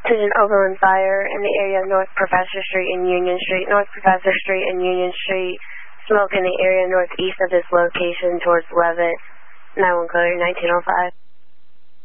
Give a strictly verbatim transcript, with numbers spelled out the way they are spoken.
There's an Overland fire in the area of North Professor Street and Union Street. North Professor Street and Union Street. Smoke in the area northeast of this location towards Levitt. nine one code nineteen oh five.